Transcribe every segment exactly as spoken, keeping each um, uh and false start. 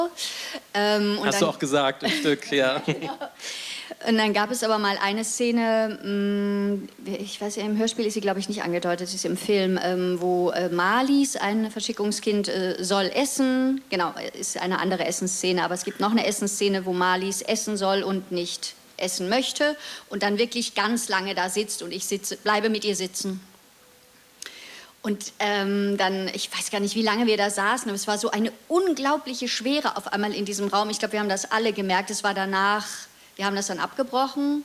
Ähm, und Hast dann, du auch gesagt, im Stück, ja. Und dann gab es aber mal eine Szene, mh, ich weiß ja, im Hörspiel ist sie, glaube ich, nicht angedeutet, es ist im Film, ähm, wo äh, Marlies, ein Verschickungskind, äh, soll essen. Genau, ist eine andere Essensszene, aber es gibt noch eine Essensszene, wo Marlies essen soll und nicht essen möchte und dann wirklich ganz lange da sitzt und ich sitze, bleibe mit ihr sitzen. Und ähm, dann, ich weiß gar nicht, wie lange wir da saßen, aber es war so eine unglaubliche Schwere auf einmal in diesem Raum. Ich glaube, wir haben das alle gemerkt. Es war danach, wir haben das dann abgebrochen.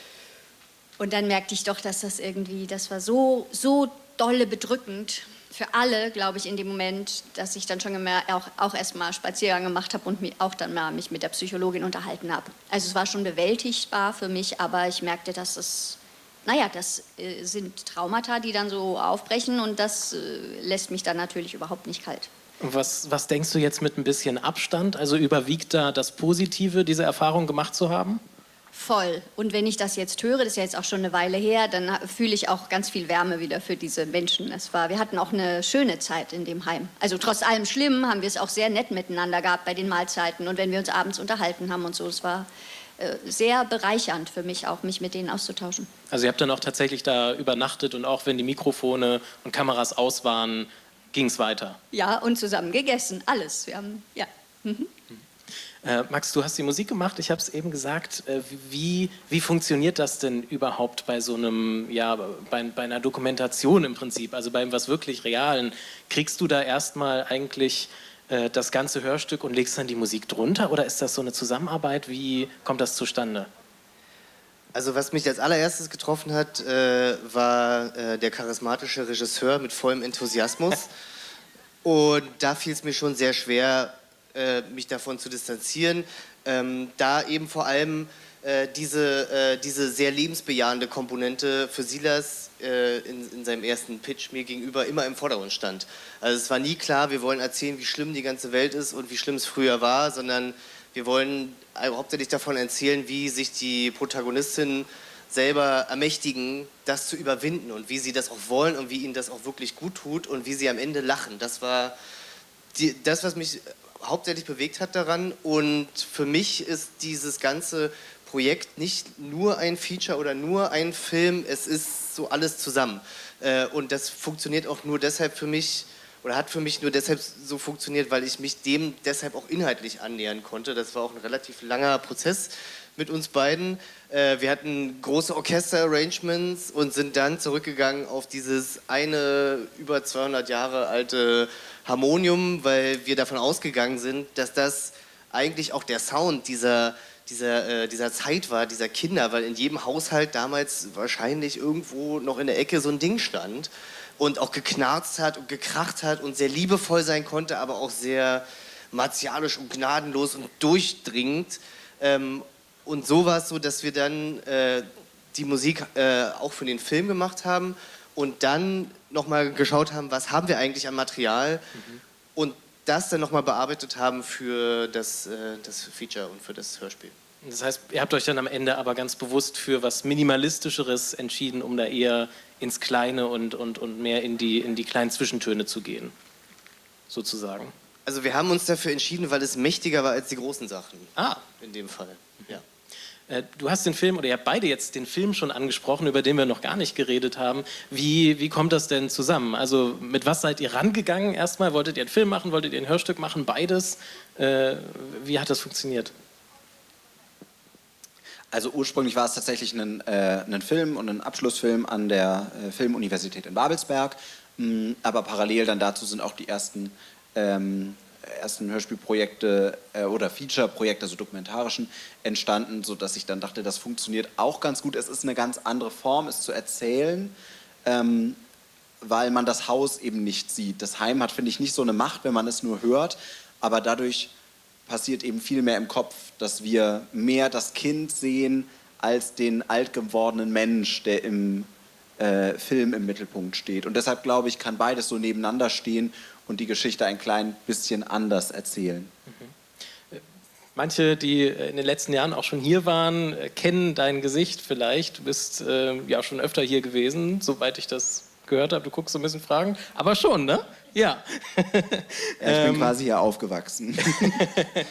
Und dann merkte ich doch, dass das irgendwie, das war so, so dolle bedrückend für alle, glaube ich, in dem Moment, dass ich dann schon auch, auch erst mal Spaziergang gemacht habe und mich auch dann mal mich mit der Psychologin unterhalten habe. Also es war schon bewältigbar für mich, aber ich merkte, dass es... Naja, das äh, sind Traumata, die dann so aufbrechen und das äh, lässt mich dann natürlich überhaupt nicht kalt. Und was, was denkst du jetzt mit ein bisschen Abstand? Also überwiegt da das Positive, diese Erfahrung gemacht zu haben? Voll. Und wenn ich das jetzt höre, das ist ja jetzt auch schon eine Weile her, dann fühle ich auch ganz viel Wärme wieder für diese Menschen. Es war, wir hatten auch eine schöne Zeit in dem Heim. Also trotz allem Schlimmen haben wir es auch sehr nett miteinander gehabt bei den Mahlzeiten und wenn wir uns abends unterhalten haben und so. Es war sehr bereichernd für mich auch, mich mit denen auszutauschen. Also ihr habt dann auch tatsächlich da übernachtet und auch wenn die Mikrofone und Kameras aus waren, ging es weiter? Ja, und zusammen gegessen, alles. Wir haben, ja. Mhm. Äh, Max, du hast die Musik gemacht, ich habe es eben gesagt. Äh, wie, wie funktioniert das denn überhaupt bei so einem, ja, bei, bei einer Dokumentation im Prinzip, also bei was wirklich Realen? Kriegst du da erstmal eigentlich das ganze Hörstück und legst dann die Musik drunter oder ist das so eine Zusammenarbeit? Wie kommt das zustande? Also was mich als allererstes getroffen hat, äh, war äh, der charismatische Regisseur mit vollem Enthusiasmus und da fiel es mir schon sehr schwer, äh, mich davon zu distanzieren, ähm, da eben vor allem äh, diese, äh, diese sehr lebensbejahende Komponente für Silas äh, in, in seinem ersten Pitch mir gegenüber immer im Vordergrund stand. Also es war nie klar, wir wollen erzählen, wie schlimm die ganze Welt ist und wie schlimm es früher war, sondern wir wollen hauptsächlich davon erzählen, wie sich die Protagonistinnen selber ermächtigen, das zu überwinden und wie sie das auch wollen und wie ihnen das auch wirklich gut tut und wie sie am Ende lachen. Das war die, das, was mich hauptsächlich bewegt hat daran und für mich ist dieses ganze Projekt nicht nur ein Feature oder nur ein Film, es ist so alles zusammen. Und das funktioniert auch nur deshalb für mich, oder hat für mich nur deshalb so funktioniert, weil ich mich dem deshalb auch inhaltlich annähern konnte. Das war auch ein relativ langer Prozess mit uns beiden. Wir hatten große Orchester-Arrangements und sind dann zurückgegangen auf dieses eine über zweihundert Jahre alte Harmonium, weil wir davon ausgegangen sind, dass das eigentlich auch der Sound dieser Dieser, äh, dieser Zeit war, dieser Kinder, weil in jedem Haushalt damals wahrscheinlich irgendwo noch in der Ecke so ein Ding stand und auch geknarzt hat und gekracht hat und sehr liebevoll sein konnte, aber auch sehr martialisch und gnadenlos und durchdringend. Ähm, und so war es so, dass wir dann äh, die Musik äh, auch für den Film gemacht haben und dann nochmal geschaut haben, was haben wir eigentlich an Material mhm. und das dann nochmal bearbeitet haben für das, äh, das Feature und für das Hörspiel. Das heißt, ihr habt euch dann am Ende aber ganz bewusst für was Minimalistischeres entschieden, um da eher ins Kleine und, und, und mehr in die, in die kleinen Zwischentöne zu gehen, sozusagen. Also wir haben uns dafür entschieden, weil es mächtiger war als die großen Sachen. Ah. In dem Fall, ja. Du hast den Film, oder ihr habt beide jetzt den Film schon angesprochen, über den wir noch gar nicht geredet haben. Wie, wie kommt das denn zusammen? Also mit was seid ihr rangegangen erstmal? Wolltet ihr einen Film machen, wolltet ihr ein Hörstück machen, beides? Äh, wie hat das funktioniert? Also ursprünglich war es tatsächlich ein, äh, ein Film und ein Abschlussfilm an der äh, Filmuniversität in Babelsberg. Mh, aber parallel dann dazu sind auch die ersten... Ähm, ersten Hörspielprojekte äh, oder Feature-Projekte, also dokumentarischen, entstanden, sodass ich dann dachte, das funktioniert auch ganz gut. Es ist eine ganz andere Form, es zu erzählen, ähm, weil man das Haus eben nicht sieht. Das Heim hat, finde ich, nicht so eine Macht, wenn man es nur hört, aber dadurch passiert eben viel mehr im Kopf, dass wir mehr das Kind sehen als den alt gewordenen Mensch, der im äh, Film im Mittelpunkt steht. Und deshalb, glaube ich, kann beides so nebeneinander stehen und die Geschichte ein klein bisschen anders erzählen. Mhm. Manche, die in den letzten Jahren auch schon hier waren, kennen dein Gesicht vielleicht. Du bist äh, ja schon öfter hier gewesen, soweit ich das gehört habe. Du guckst so ein bisschen Fragen, aber schon, ne? Ja. Ja, ich bin ähm, quasi hier aufgewachsen.